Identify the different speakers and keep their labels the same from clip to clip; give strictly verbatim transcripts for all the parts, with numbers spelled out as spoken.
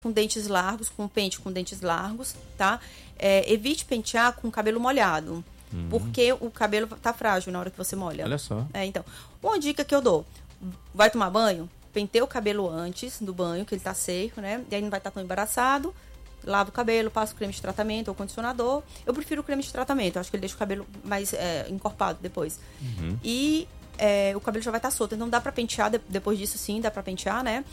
Speaker 1: com dentes largos, com pente com dentes largos, tá? É, evite pentear com o cabelo molhado, uhum. porque o cabelo tá frágil na hora que você molha.
Speaker 2: Olha só.
Speaker 1: É, então, uma dica que eu dou, vai tomar banho, penteia o cabelo antes do banho, que ele tá seco, né? E aí não vai estar tão embaraçado. Lava o cabelo, passa o creme de tratamento ou condicionador. Eu prefiro o creme de tratamento, acho que ele deixa o cabelo mais é, encorpado depois. Uhum. E é, o cabelo já vai estar solto, então dá pra pentear de, depois disso, sim, dá pra pentear, né?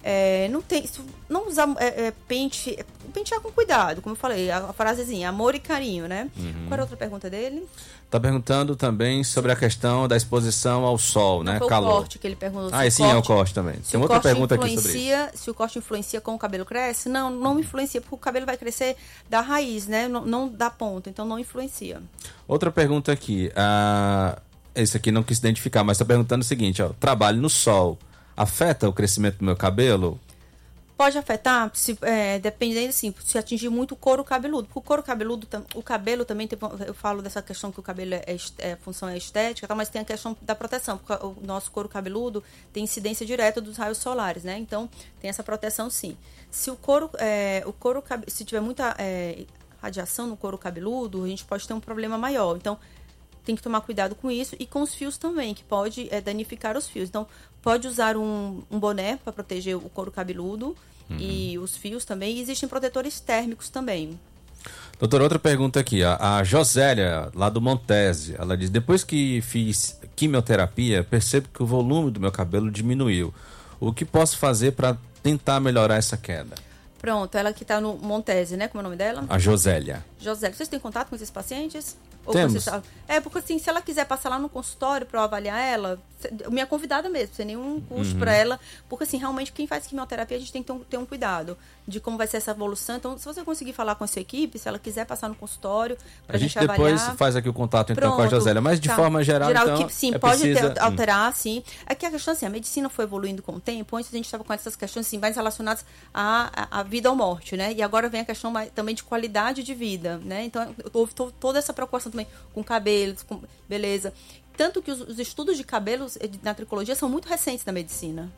Speaker 1: É, não tem, não usar é, é, pente, pentear com cuidado, como eu falei, a, a frasezinha, amor e carinho, né? Uhum. Qual era a outra pergunta dele?
Speaker 2: Tá perguntando também sobre a questão da exposição ao sol,
Speaker 1: não,
Speaker 2: né?
Speaker 1: Foi
Speaker 2: calor.
Speaker 1: O corte que ele perguntou.
Speaker 2: Ah, e sim, é o corte também. Tem outra pergunta aqui sobre isso.
Speaker 1: Se o corte influencia com o cabelo cresce? Não, não influencia, porque o cabelo vai crescer da raiz, né? Não, não da ponta, então não influencia.
Speaker 2: Outra pergunta aqui. Ah, esse aqui não quis identificar, mas tá perguntando o seguinte, ó. Trabalho no sol afeta o crescimento do meu cabelo?
Speaker 1: Pode afetar, se, é, dependendo, assim, se atingir muito o couro cabeludo. Porque o couro cabeludo, o cabelo também, tem, eu falo dessa questão que o cabelo é, é a função é estética, tá? Mas tem a questão da proteção, porque o nosso couro cabeludo tem incidência direta dos raios solares, né? Então, tem essa proteção, sim. Se o couro, é, o couro se tiver muita é, radiação no couro cabeludo, a gente pode ter um problema maior. Então, tem que tomar cuidado com isso e com os fios também, que pode é, danificar os fios. Então, pode usar um, um boné para proteger o couro cabeludo uhum. e os fios também. E existem protetores térmicos também.
Speaker 2: Doutora, outra pergunta aqui. A, a Josélia, lá do Montese, ela diz, depois que fiz quimioterapia, percebo que o volume do meu cabelo diminuiu. O que posso fazer para tentar melhorar essa queda?
Speaker 1: Pronto, ela que está no Montese, né? Como é o nome dela?
Speaker 2: A Josélia.
Speaker 1: Josélia, vocês têm contato com esses pacientes? Ou
Speaker 2: Temos.
Speaker 1: Você... É, porque assim, se ela quiser passar lá no consultório para eu avaliar ela, minha convidada mesmo, sem nenhum custo uhum. para ela, porque assim, realmente quem faz quimioterapia, a gente tem que ter um, ter um cuidado de como vai ser essa evolução. Então, se você conseguir falar com a sua equipe, se ela quiser passar no consultório para a gente, gente
Speaker 2: depois
Speaker 1: avaliar...
Speaker 2: faz aqui o contato então
Speaker 1: Pronto,
Speaker 2: com a Josélia, mas de
Speaker 1: tá.
Speaker 2: forma geral, geral então,
Speaker 1: que, sim,
Speaker 2: é
Speaker 1: pode
Speaker 2: precisa...
Speaker 1: ter, alterar, hum. sim. É que a questão assim, a medicina foi evoluindo com o tempo, antes a gente estava com essas questões assim, mais relacionadas à, à vida ou morte, né? E agora vem a questão mais, também de qualidade de vida, né? Então, houve toda essa preocupação também com cabelo, com beleza. Tanto que os, os estudos de cabelos na tricologia são muito recentes na medicina.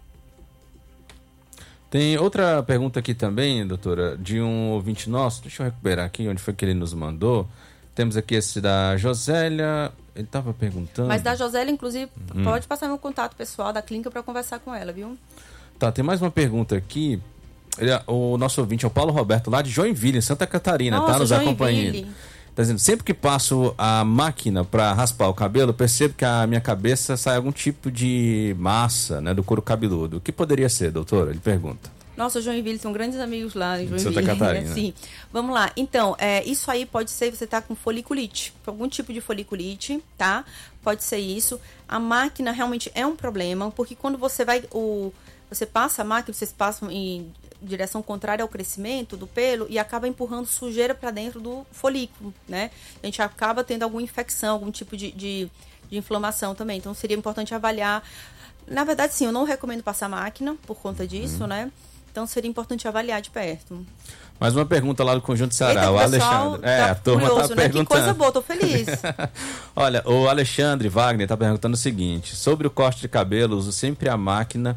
Speaker 2: Tem outra pergunta aqui também, doutora, de um ouvinte nosso. Deixa eu recuperar aqui onde foi que ele nos mandou. Temos aqui esse da Josélia. Ele estava perguntando.
Speaker 1: Mas da Josélia, inclusive, hum. pode passar meu contato pessoal da clínica para conversar com ela, viu?
Speaker 2: Tá, tem mais uma pergunta aqui. Ele, o nosso ouvinte é o Paulo Roberto, lá de Joinville, Santa Catarina.
Speaker 1: Nossa,
Speaker 2: tá nos
Speaker 1: Joinville.
Speaker 2: acompanhando. Tá dizendo, sempre que passo a máquina para raspar o cabelo, percebo que a minha cabeça sai algum tipo de massa, né, do couro cabeludo. O que poderia ser, doutora? Ele pergunta.
Speaker 1: Nossa, Joinville, são grandes amigos lá em Joinville.
Speaker 2: Santa Catarina.
Speaker 1: Sim. Vamos lá. Então, é, isso aí pode ser você tá com foliculite, algum tipo de foliculite, tá? Pode ser isso. A máquina realmente é um problema, porque quando você vai, o, você passa a máquina, vocês passam em direção contrária ao crescimento do pelo e acaba empurrando sujeira para dentro do folículo, né? A gente acaba tendo alguma infecção, algum tipo de, de, de inflamação também. Então, seria importante avaliar. Na verdade, sim, eu não recomendo passar máquina por conta disso, hum. né? Então, seria importante avaliar de perto.
Speaker 2: Mais uma pergunta lá do Conjunto Ceará. O Alexandre.
Speaker 1: Tá
Speaker 2: é, a turma
Speaker 1: curioso,
Speaker 2: tá
Speaker 1: né?
Speaker 2: perguntando.
Speaker 1: Que coisa boa, tô feliz.
Speaker 2: Olha, o Alexandre Wagner tá perguntando o seguinte: sobre o corte de cabelo, uso sempre a máquina.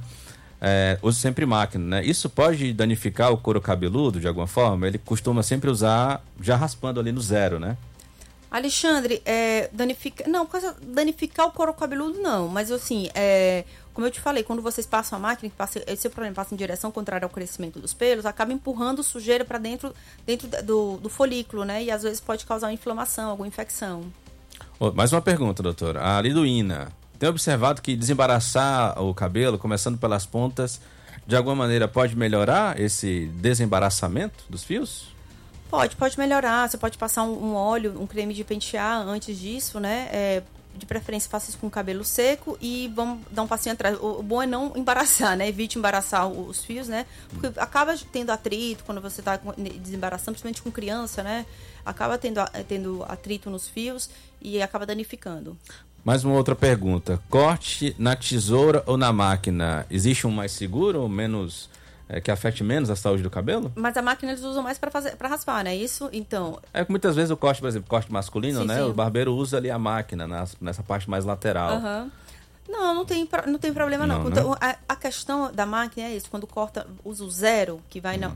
Speaker 2: É, uso sempre máquina, né? Isso pode danificar o couro cabeludo de alguma forma? Ele costuma sempre usar já raspando ali no zero, né?
Speaker 1: Alexandre, é, danifica... não, danificar o couro cabeludo não, mas assim, é, como eu te falei, quando vocês passam a máquina, que passa, esse problema passa em direção contrária ao crescimento dos pelos, acaba empurrando sujeira para dentro, dentro do, do folículo, né? E às vezes pode causar uma inflamação, alguma infecção.
Speaker 2: Oh, mais uma pergunta, doutora. A Liduína tem observado que desembaraçar o cabelo, começando pelas pontas, de alguma maneira pode melhorar esse desembaraçamento dos fios?
Speaker 1: Pode, pode melhorar. Você pode passar um, um óleo, um creme de pentear antes disso, né? É, de preferência, faça isso com o cabelo seco e vamos dar um passinho atrás. O, o bom é não embaraçar, né? Evite embaraçar os fios, né? Porque acaba tendo atrito quando você está desembaraçando, principalmente com criança, né? Acaba tendo, tendo atrito nos fios e acaba danificando.
Speaker 2: Mais uma outra pergunta. Corte na tesoura ou na máquina? Existe um mais seguro ou menos... É, que afete menos a saúde do cabelo?
Speaker 1: Mas a máquina eles usam mais para fazer, para raspar, né? Isso, então...
Speaker 2: É que muitas vezes o corte, por exemplo, corte masculino,
Speaker 1: sim,
Speaker 2: né?
Speaker 1: Sim.
Speaker 2: O barbeiro usa ali a máquina nas, nessa parte mais lateral.
Speaker 1: Uhum. Não, não tem, não tem problema não.
Speaker 2: não
Speaker 1: Então,
Speaker 2: né?
Speaker 1: a, a questão da máquina é isso, quando corta, usa o zero, que vai,
Speaker 2: hum.
Speaker 1: na,